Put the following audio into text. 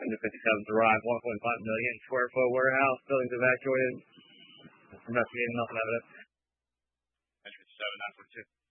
Under 57 Drive, 1.5 million square foot warehouse. Buildings evacuated. Investigating, nothing evident. Entry 7, 942.